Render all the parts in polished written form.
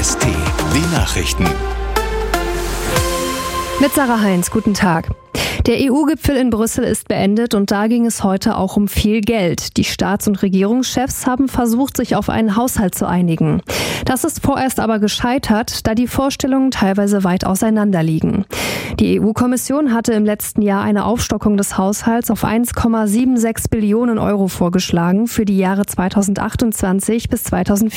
RST, die Nachrichten. Mit Sarah Heinz, guten Tag. Der EU-Gipfel in Brüssel ist beendet und da ging es heute auch um viel Geld. Die Staats- und Regierungschefs haben versucht, sich auf einen Haushalt zu einigen. Das ist vorerst aber gescheitert, da die Vorstellungen teilweise weit auseinander liegen. Die EU-Kommission hatte im letzten Jahr eine Aufstockung des Haushalts auf 1,76 Billionen Euro vorgeschlagen für die Jahre 2028 bis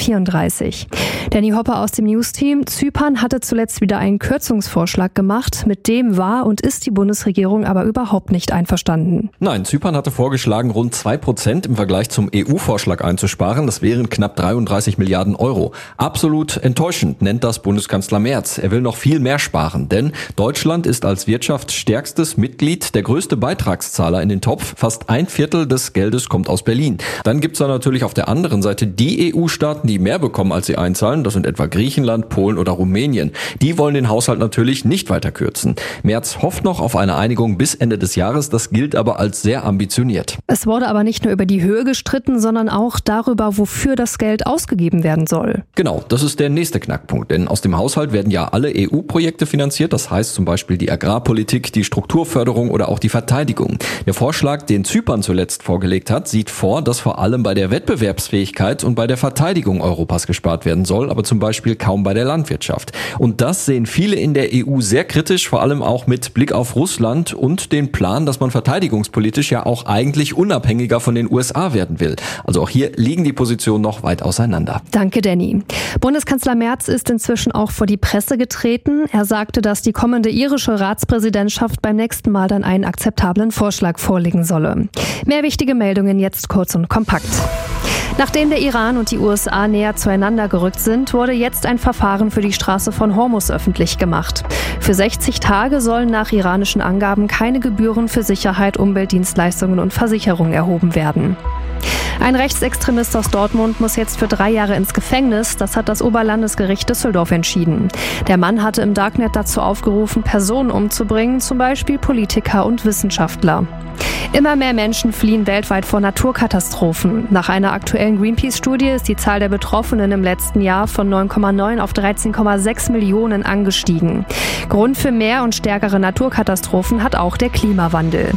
2034. Danny Hopper aus dem News-Team: Zypern hatte zuletzt wieder einen Kürzungsvorschlag gemacht. Mit dem war und ist die Bundesregierung aber überhaupt nicht einverstanden. Nein, Zypern hatte vorgeschlagen, rund 2% im Vergleich zum EU-Vorschlag einzusparen. Das wären knapp 33 Milliarden Euro. Absolut enttäuschend, nennt das Bundeskanzler Merz. Er will noch viel mehr sparen, denn Deutschland ist als wirtschaftsstärkstes Mitglied der größte Beitragszahler in den Topf. Fast 1/4 des Geldes kommt aus Berlin. Dann gibt's da natürlich auf der anderen Seite die EU-Staaten, die mehr bekommen, als sie einzahlen. Das sind etwa Griechenland, Polen oder Rumänien. Die wollen den Haushalt natürlich nicht weiter kürzen. Merz hofft noch auf eine Einigung bis Ende des Jahres. Das gilt aber als sehr ambitioniert. Es wurde aber nicht nur über die Höhe gestritten, sondern auch darüber, wofür das Geld ausgegeben werden soll. Genau, das ist der nächste Knackpunkt. Denn aus dem Haushalt werden ja alle EU-Projekte finanziert. Das heißt zum Beispiel die Agrarpolitik, die Strukturförderung oder auch die Verteidigung. Der Vorschlag, den Zypern zuletzt vorgelegt hat, sieht vor, dass vor allem bei der Wettbewerbsfähigkeit und bei der Verteidigung Europas gespart werden soll, aber zum Beispiel kaum bei der Landwirtschaft. Und das sehen viele in der EU sehr kritisch, vor allem auch mit Blick auf Russland und den Plan, dass man verteidigungspolitisch ja auch eigentlich unabhängiger von den USA werden will. Also auch hier liegen die Positionen noch weit auseinander. Danke, Danny. Bundeskanzler Merz ist inzwischen auch vor die Presse getreten. Er sagte, dass die kommende irische Ratspräsidentschaft beim nächsten Mal dann einen akzeptablen Vorschlag vorlegen solle. Mehr wichtige Meldungen jetzt kurz und kompakt. Nachdem der Iran und die USA näher zueinander gerückt sind, wurde jetzt ein Verfahren für die Straße von Hormuz öffentlich gemacht. Für 60 Tage sollen nach iranischen Angaben keine Gebühren für Sicherheit, Umweltdienstleistungen und Versicherung erhoben werden. Ein Rechtsextremist aus Dortmund muss jetzt für 3 Jahre ins Gefängnis. Das hat das Oberlandesgericht Düsseldorf entschieden. Der Mann hatte im Darknet dazu aufgerufen, Personen umzubringen, zum Beispiel Politiker und Wissenschaftler. Immer mehr Menschen fliehen weltweit vor Naturkatastrophen. Nach einer aktuellen Greenpeace-Studie ist die Zahl der Betroffenen im letzten Jahr von 9,9 auf 13,6 Millionen angestiegen. Grund für mehr und stärkere Naturkatastrophen hat auch der Klimawandel.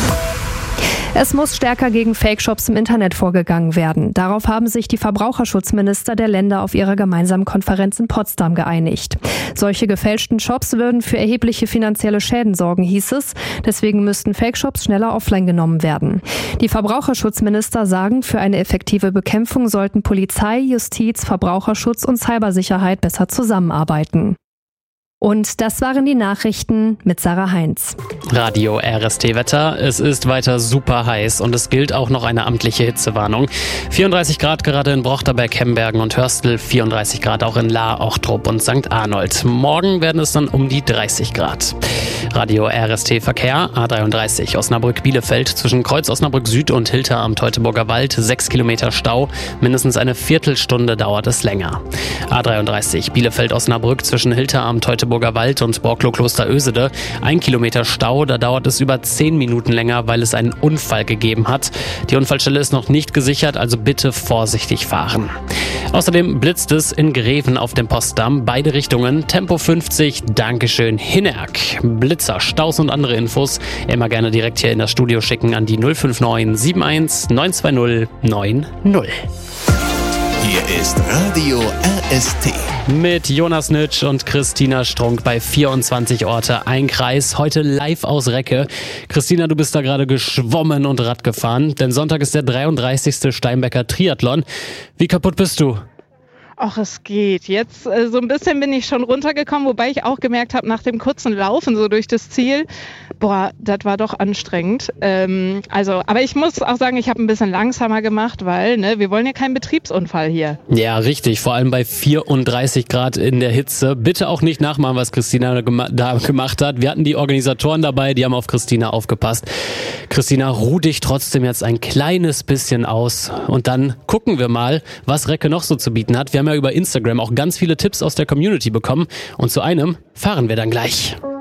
Es muss stärker gegen Fake-Shops im Internet vorgegangen werden. Darauf haben sich die Verbraucherschutzminister der Länder auf ihrer gemeinsamen Konferenz in Potsdam geeinigt. Solche gefälschten Shops würden für erhebliche finanzielle Schäden sorgen, hieß es. Deswegen müssten Fake-Shops schneller offline genommen werden. Die Verbraucherschutzminister sagen, für eine effektive Bekämpfung sollten Polizei, Justiz, Verbraucherschutz und Cybersicherheit besser zusammenarbeiten. Und das waren die Nachrichten mit Sarah Heinz. Radio RST Wetter. Es ist weiter super heiß und es gilt auch noch eine amtliche Hitzewarnung. 34 Grad gerade in Brochterberg, Hembergen und Hörstel, 34 Grad auch in Lahr, Ochtrup und St. Arnold. Morgen werden es dann um die 30 Grad. Radio RST Verkehr, A33 Osnabrück-Bielefeld zwischen Kreuz Osnabrück Süd und Hilter am Teutoburger Wald, 6 Kilometer Stau, mindestens eine Viertelstunde dauert es länger. A33 Bielefeld-Osnabrück zwischen Hilter am Teutoburger Wald und Borklo-Kloster Ösede, 1 Kilometer Stau, da dauert es über 10 Minuten länger, weil es einen Unfall gegeben hat. Die Unfallstelle ist noch nicht gesichert, also bitte vorsichtig fahren. Außerdem blitzt es in Greven auf dem Postdamm, beide Richtungen, Tempo 50, Dankeschön, Hinnerk. Blitzer, Staus und andere Infos immer gerne direkt hier in das Studio schicken an die 059 71 920 90. Hier ist Radio RST. Mit Jonas Nitsch und Christina Strunk bei 24 Orte, ein Kreis, heute live aus Recke. Christina, du bist da gerade geschwommen und Rad gefahren, denn Sonntag ist der 33. Steinbecker Triathlon. Wie kaputt bist du? Ach, es geht. Jetzt so ein bisschen bin ich schon runtergekommen, wobei ich auch gemerkt habe, nach dem kurzen Laufen so durch das Ziel, das war doch anstrengend. Aber ich muss auch sagen, ich habe ein bisschen langsamer gemacht, weil wir wollen ja keinen Betriebsunfall hier. Ja, richtig. Vor allem bei 34 Grad in der Hitze. Bitte auch nicht nachmachen, was Christina da gemacht hat. Wir hatten die Organisatoren dabei, die haben auf Christina aufgepasst. Christina, ruh dich trotzdem jetzt ein kleines bisschen aus und dann gucken wir mal, was Recke noch so zu bieten hat. Wir haben ja über Instagram auch ganz viele Tipps aus der Community bekommen und zu einem fahren wir dann gleich.